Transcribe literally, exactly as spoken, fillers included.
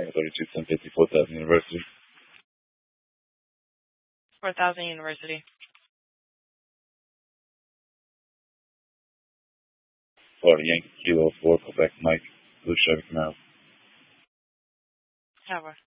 thirty-two, ten fifty, four thousand University. four thousand University. Florida Yankee Kilo four, Quebec Mike, Blue Chevy Camaro. Tower.